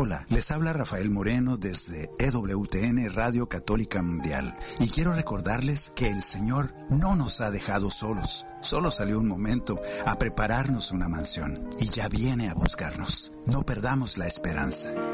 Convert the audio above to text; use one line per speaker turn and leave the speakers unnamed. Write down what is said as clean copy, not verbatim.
Hola, les habla Rafael Moreno desde EWTN Radio Católica Mundial y quiero recordarles que el Señor no nos ha dejado solos. Solo salió un momento a prepararnos una mansión y ya viene a buscarnos. No perdamos la esperanza.